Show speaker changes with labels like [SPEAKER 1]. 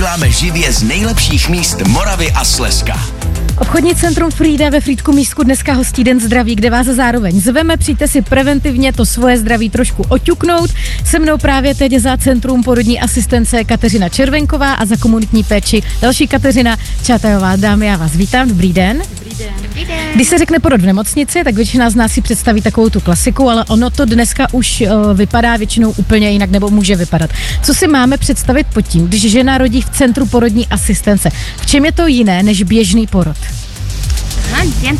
[SPEAKER 1] vysíláme živě z nejlepších míst Moravy a Slezska.
[SPEAKER 2] Obchodní centrum Frýda ve Frýdku Místku dneska hostí Den zdraví, kde vás zároveň zveme, přijďte si preventivně to svoje zdraví trošku oťuknout. Se mnou právě teď za Centrum porodní asistence Kateřina Červenková a za komunitní péči další Kateřina Čátajová. Dámy, já vás vítám, dobrý den.
[SPEAKER 3] Dobrý den.
[SPEAKER 2] Když se řekne porod v nemocnici, tak většina z nás si představí takovou tu klasiku, ale ono to dneska už vypadá většinou úplně jinak, nebo může vypadat. Co si máme představit pod tím, když žena rodí v Centru porodní asistence? V čem je to jiné než běžný porod?
[SPEAKER 3] Jen